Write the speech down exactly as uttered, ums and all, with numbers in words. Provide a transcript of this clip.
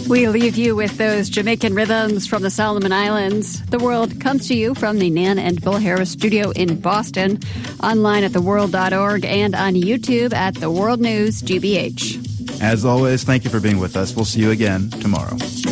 We leave you with those Jamaican rhythms from the Solomon Islands. The World comes to you from the Nan and Bill Harris studio in Boston, online at the world dot org and on YouTube at The World News G B H. As always, thank you for being with us. We'll see you again tomorrow.